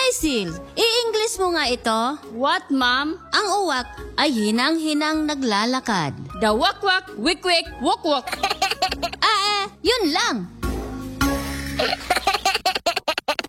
Mysil, i-English mo nga ito. What, ma'am? Ang uwak ay hinang-hinang naglalakad. The wak-wak, wik-wik, wok-wok. Yun lang.